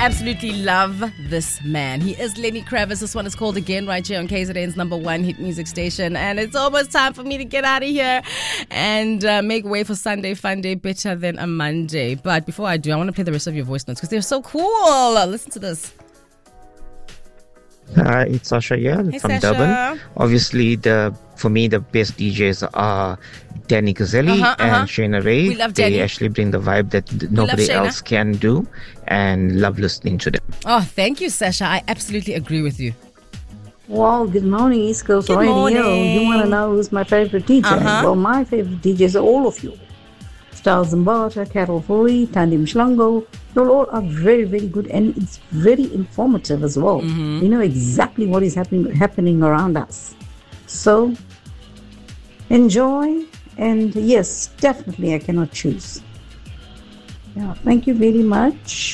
absolutely love this man. He is Lenny Kravitz. This one is called Again right here on KZN's number one hit music station. And it's almost time for me to get out of here and make way for Sunday Fun Day, better than a Monday. But before I do, I want to play the rest of your voice notes because they're so cool. Listen to this. It's Sasha here from Sasha. Durban. Obviously, for me, the best DJs are Danny Gazzelli and Shayna Ray. We love Danny. They actually bring the vibe that nobody else can do, and love listening to them. Oh, thank you, Sasha. I absolutely agree with you. Well, good morning, East Coast Good Radio. morning. You want to know who's my favorite DJ? Well, my favorite DJs are all of you. Styles Mbata, Carol Fui, Tandi Mshlango. You all are very, very good, and it's very informative as well. You know exactly what is happening around us. So, enjoy, and yes, definitely I cannot choose. Yeah, thank you very much.